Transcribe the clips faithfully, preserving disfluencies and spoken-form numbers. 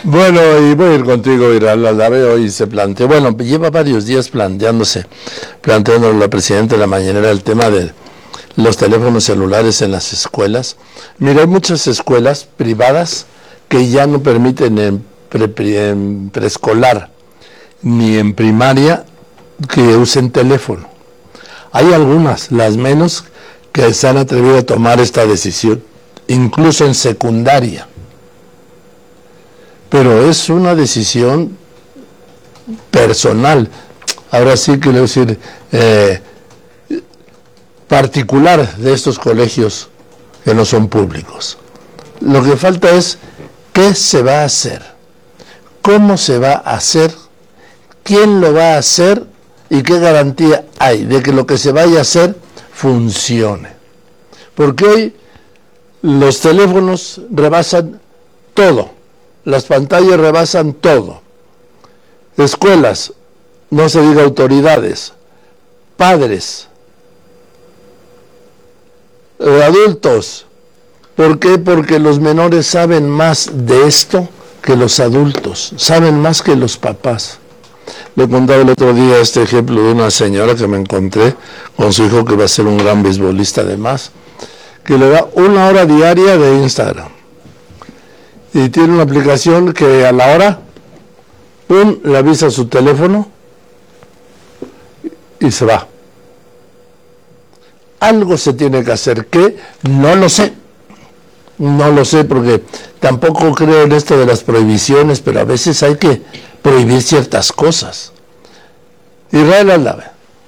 Bueno, y voy a ir contigo, Irala. La veo y se planteó, bueno, lleva varios días planteándose, planteando la presidenta de la mañanera el tema de los teléfonos celulares en las escuelas. Mira, hay muchas escuelas privadas que ya no permiten en, pre, pre, en preescolar ni en primaria que usen teléfono. Hay algunas, las menos, que se han atrevido a tomar esta decisión, incluso en secundaria. Pero es una decisión personal, ahora sí que le voy a decir, eh, particular de estos colegios que no son públicos. Lo que falta es qué se va a hacer, cómo se va a hacer, quién lo va a hacer y qué garantía hay de que lo que se vaya a hacer funcione. Porque hoy los teléfonos rebasan todo. Las pantallas rebasan todo. Escuelas, no se diga autoridades, padres, adultos. ¿Por qué? Porque los menores saben más de esto que los adultos, saben más que los papás. Le contaba el otro día este ejemplo de una señora que me encontré con su hijo que va a ser un gran beisbolista además, que le da una hora diaria de Instagram. Y tiene una aplicación que a la hora, pum, le avisa a su teléfono y se va. Algo se tiene que hacer, ¿qué? No lo sé. No lo sé porque tampoco creo en esto de las prohibiciones, pero a veces hay que prohibir ciertas cosas. Israel Aldave.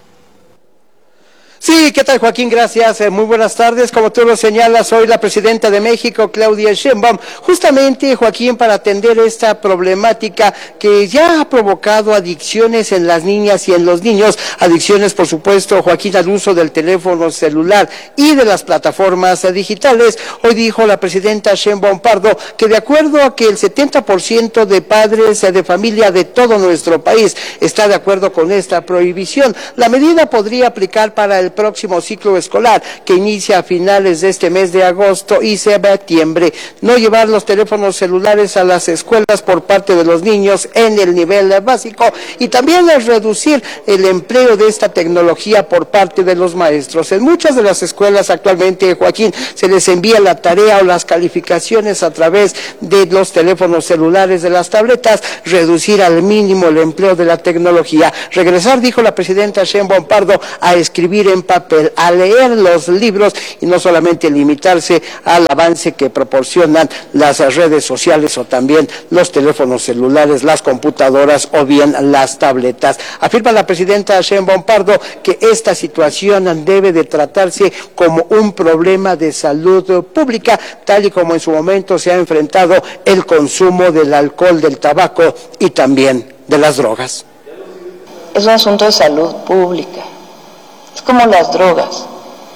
Sí, ¿qué tal, Joaquín? Gracias, eh, muy buenas tardes. Como tú lo señalas, hoy la presidenta de México, Claudia Sheinbaum, justamente, Joaquín, para atender esta problemática que ya ha provocado adicciones en las niñas y en los niños, adicciones, por supuesto, Joaquín, al uso del teléfono celular y de las plataformas eh, digitales. Hoy dijo la presidenta Sheinbaum Pardo que de acuerdo a que el setenta por ciento de padres eh, de familia de todo nuestro país está de acuerdo con esta prohibición, la medida podría aplicar para el próximo ciclo escolar que inicia a finales de este mes de agosto y septiembre. No llevar los teléfonos celulares a las escuelas por parte de los niños en el nivel básico y también es reducir el empleo de esta tecnología por parte de los maestros. En muchas de las escuelas actualmente, Joaquín, se les envía la tarea o las calificaciones a través de los teléfonos celulares, de las tabletas, reducir al mínimo el empleo de la tecnología. Regresar, dijo la presidenta Sheinbaum Pardo, a escribir en papel, a leer los libros y no solamente limitarse al avance que proporcionan las redes sociales o también los teléfonos celulares, las computadoras o bien las tabletas. Afirma la presidenta Sheinbaum Pardo que esta situación debe de tratarse como un problema de salud pública, tal y como en su momento se ha enfrentado el consumo del alcohol, del tabaco y también de las drogas. Es un asunto de salud pública. Es como las drogas.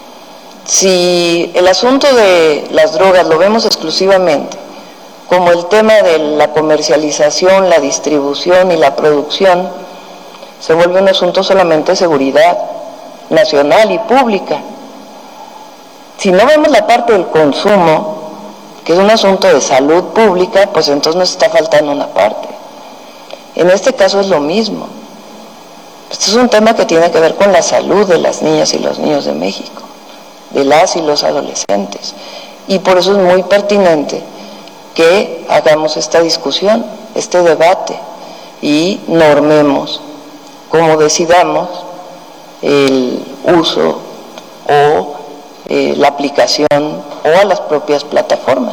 Si el asunto de las drogas lo vemos exclusivamente como el tema de la comercialización, la distribución y la producción, se vuelve un asunto solamente de seguridad nacional y pública. Si no vemos la parte del consumo, que es un asunto de salud pública, pues entonces nos está faltando una parte. En este caso es lo mismo. Este es un tema que tiene que ver con la salud de las niñas y los niños de México, de las y los adolescentes. Y por eso es muy pertinente que hagamos esta discusión, este debate, y normemos, como decidamos, el uso o eh, la aplicación o a las propias plataformas.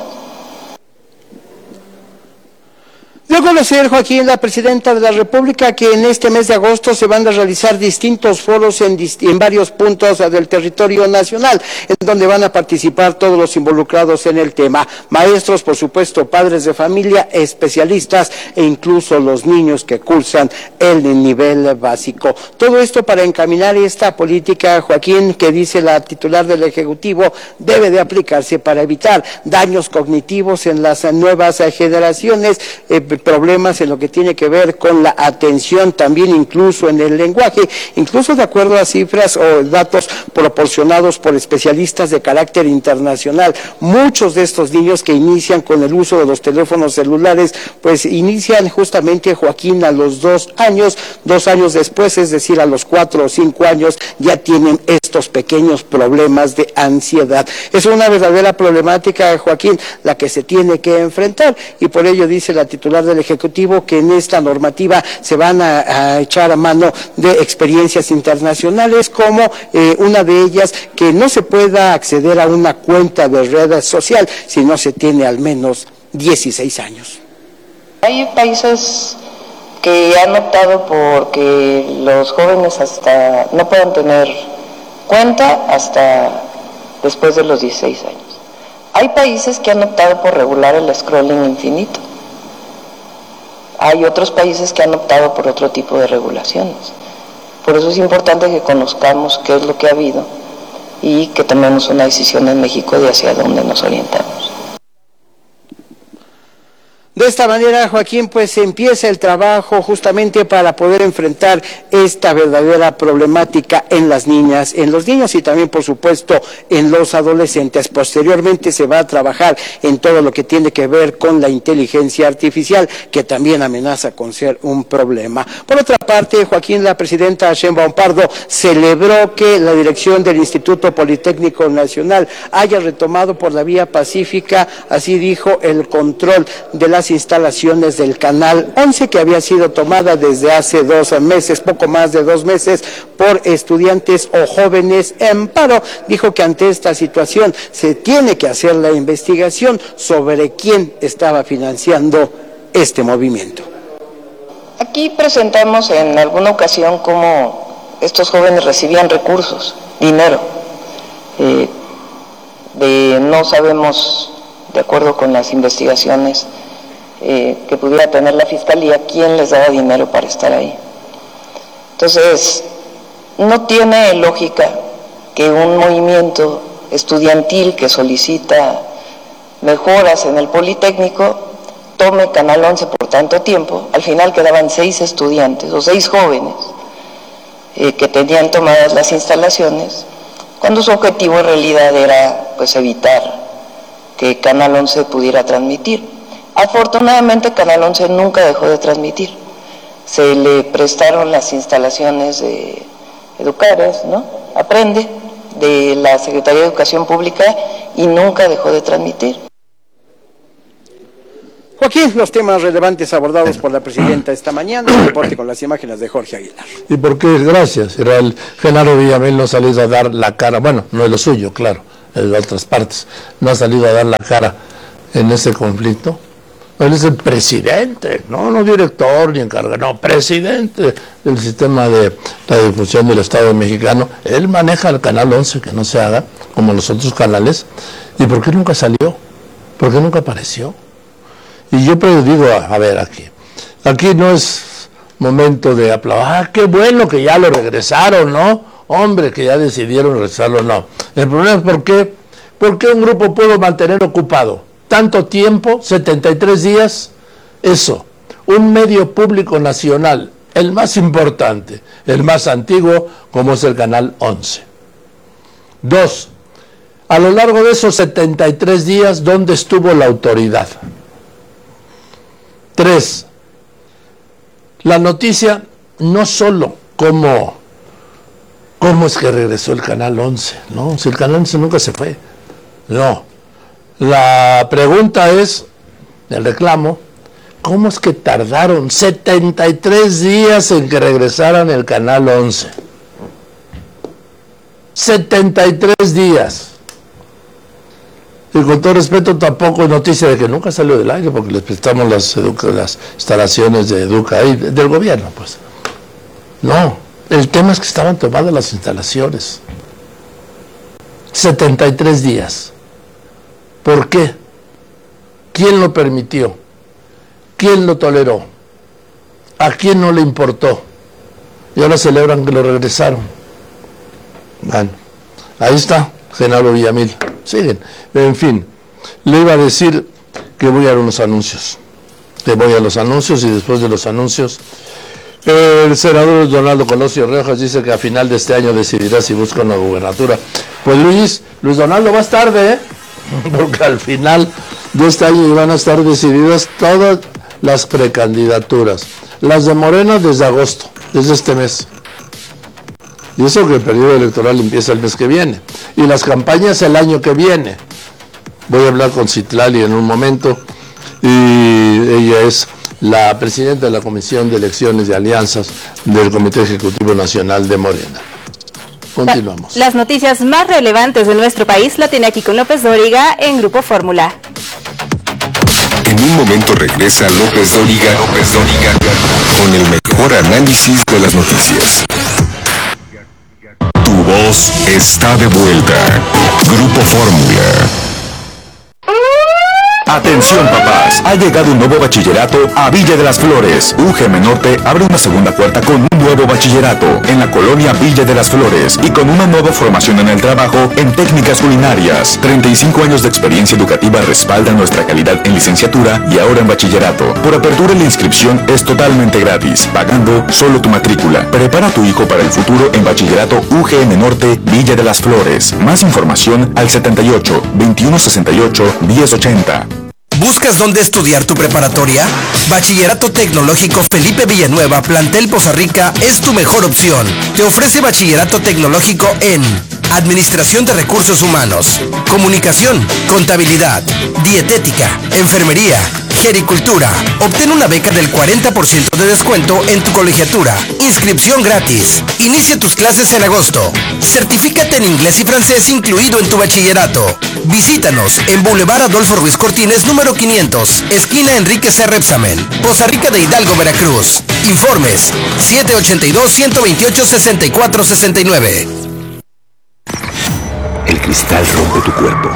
Dio a conocer, Joaquín, la presidenta de la República, que en este mes de agosto se van a realizar distintos foros en, en varios puntos del territorio nacional, en donde van a participar todos los involucrados en el tema. Maestros, por supuesto, padres de familia, especialistas e incluso los niños que cursan el nivel básico. Todo esto para encaminar esta política, Joaquín, que dice la titular del Ejecutivo, debe de aplicarse para evitar daños cognitivos en las nuevas generaciones, eh, problemas en lo que tiene que ver con la atención, también incluso en el lenguaje, incluso de acuerdo a cifras o datos proporcionados por especialistas de carácter internacional. Muchos de estos niños que inician con el uso de los teléfonos celulares, pues inician justamente, Joaquín, a los dos años, dos años después, es decir, a los cuatro o cinco años, ya tienen estos pequeños problemas de ansiedad. Es una verdadera problemática, Joaquín, la que se tiene que enfrentar, y por ello dice la titular del Ejecutivo que en esta normativa se van a, a echar a mano de experiencias internacionales, como eh, una de ellas, que no se pueda acceder a una cuenta de red social si no se tiene al menos dieciséis años. Hay países que han optado por que los jóvenes hasta no puedan tener cuenta hasta después de los dieciséis años. Hay países que han optado por regular el scrolling infinito. Hay otros países que han optado por otro tipo de regulaciones. Por eso es importante que conozcamos qué es lo que ha habido y que tomemos una decisión en México de hacia dónde nos orientamos. De esta manera, Joaquín, pues empieza el trabajo justamente para poder enfrentar esta verdadera problemática en las niñas, en los niños y también, por supuesto, en los adolescentes. Posteriormente se va a trabajar en todo lo que tiene que ver con la inteligencia artificial, que también amenaza con ser un problema. Por otra parte, Joaquín, la presidenta Sheinbaum Pardo celebró que la dirección del Instituto Politécnico Nacional haya retomado por la vía pacífica, así dijo, el control de las instalaciones del Canal once, que había sido tomada desde hace dos meses, poco más de dos meses, por estudiantes o jóvenes en paro. Dijo que ante esta situación se tiene que hacer la investigación sobre quién estaba financiando este movimiento. Aquí presentamos en alguna ocasión cómo estos jóvenes recibían recursos, dinero, eh, de no sabemos, de acuerdo con las investigaciones Eh, que pudiera tener la Fiscalía, quién les daba dinero para estar ahí. Entonces, no tiene lógica que un movimiento estudiantil que solicita mejoras en el Politécnico tome Canal once por tanto tiempo. Al final quedaban seis estudiantes o seis jóvenes eh, que tenían tomadas las instalaciones, cuando su objetivo en realidad era pues evitar que Canal once pudiera transmitir. Afortunadamente Canal once nunca dejó de transmitir. Se le prestaron las instalaciones de Educares, ¿no? Aprende, de la Secretaría de Educación Pública, y nunca dejó de transmitir. Joaquín, los temas relevantes abordados por la presidenta esta mañana, el reporte con las imágenes de Jorge Aguilar. ¿Y por qué? Gracias. Era el Genaro Villamil no ha salido a dar la cara, bueno, no es lo suyo, claro, es de otras partes, no ha salido a dar la cara en ese conflicto. Él es el presidente, no, no director ni encargado, no, presidente del sistema de radiodifusión del Estado mexicano. Él maneja el Canal once, que no se haga como los otros canales. ¿Y por qué nunca salió? ¿Por qué nunca apareció? Y yo pero digo, a, a ver, aquí, aquí no es momento de aplaudir, ah, qué bueno que ya lo regresaron, ¿no? Hombre, que ya decidieron regresarlo, no. El problema es por qué, ¿por qué un grupo pudo mantener ocupado tanto tiempo, setenta y tres días? Eso, un medio público nacional, el más importante, el más antiguo, como es el Canal once. Dos, a lo largo de esos setenta y tres días, ¿dónde estuvo la autoridad? Tres, la noticia, no solo cómo, cómo es que regresó el Canal once, no, si el Canal once nunca se fue, no. La pregunta es, el reclamo, ¿cómo es que tardaron setenta y tres días en que regresaran el Canal once? setenta y tres días. Y con todo respeto, tampoco es noticia de que nunca salió del aire, porque les prestamos las, educa, las instalaciones de Educa y del gobierno, pues. No, el tema es que estaban tomadas las instalaciones. setenta y tres días. ¿Por qué? ¿Quién lo permitió? ¿Quién lo toleró? ¿A quién no le importó? Y ahora celebran que lo regresaron. Bueno, ahí está, Genaro Villamil. Siguen. En fin, le iba a decir que voy a dar unos anuncios. Te voy a los anuncios y después de los anuncios, el senador Donaldo Colosio Riojas dice que a final de este año decidirá si busca una gubernatura. Pues Luis, Luis Donaldo, vas tarde, ¿eh? Porque al final de este año van a estar decididas todas las precandidaturas. Las de Morena desde agosto, desde este mes. Y eso que el periodo electoral empieza el mes que viene. Y las campañas el año que viene. Voy a hablar con Citlali en un momento. Y ella es la presidenta de la Comisión de Elecciones y Alianzas del Comité Ejecutivo Nacional de Morena. Continuamos. Las noticias más relevantes de nuestro país la tiene aquí con López Dóriga en Grupo Fórmula. En un momento regresa López Dóriga, López Dóriga, con el mejor análisis de las noticias. Tu voz está de vuelta. Grupo Fórmula. Atención papás, ha llegado un nuevo bachillerato a Villa de las Flores. U G M Norte abre una segunda puerta con un nuevo bachillerato en la colonia Villa de las Flores y con una nueva formación en el trabajo en técnicas culinarias. treinta y cinco años de experiencia educativa respaldan nuestra calidad en licenciatura y ahora en bachillerato. Por apertura la inscripción es totalmente gratis, pagando solo tu matrícula. Prepara a tu hijo para el futuro en bachillerato U G M Norte Villa de las Flores. Más información al setenta y ocho, veintiuno sesenta y ocho, diez ochenta. ¿Buscas dónde estudiar tu preparatoria? Bachillerato Tecnológico Felipe Villanueva, Plantel Poza Rica, es tu mejor opción. Te ofrece bachillerato tecnológico en Administración de Recursos Humanos, Comunicación, Contabilidad, Dietética, Enfermería, Gericultura. Obtén una beca del cuarenta por ciento de descuento en tu colegiatura. Inscripción gratis. Inicia tus clases en agosto. Certifícate en inglés y francés incluido en tu bachillerato. Visítanos en Boulevard Adolfo Ruiz Cortines, número quinientos, esquina Enrique C. Repsamen, Poza Rica de Hidalgo, Veracruz. Informes siete ochenta y dos, ciento veintiocho, sesenta y cuatro sesenta y nueve. El cristal rompe tu cuerpo.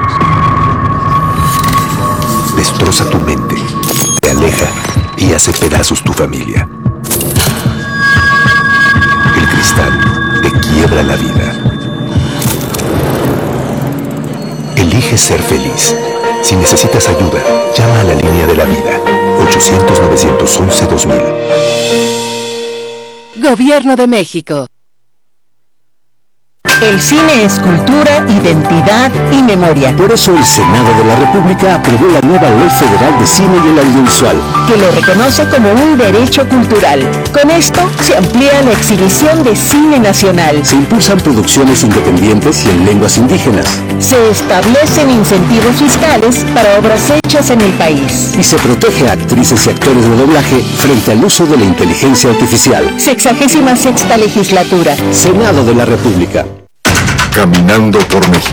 Destroza tu mente, te aleja y hace pedazos tu familia. El cristal te quiebra la vida. Elige ser feliz. Si necesitas ayuda, llama a la línea de la vida. ochocientos, novecientos once, dos mil. Gobierno de México. El cine es cultura, identidad y memoria. Por eso el Senado de la República aprobó la nueva Ley Federal de Cine y el Audiovisual, que lo reconoce como un derecho cultural. Con esto se amplía la exhibición de cine nacional. Se impulsan producciones independientes y en lenguas indígenas. Se establecen incentivos fiscales para obras hechas en el país. Y se protege a actrices y actores de doblaje frente al uso de la inteligencia artificial. Sexagésima sexta legislatura. Senado de la República. Caminando por México.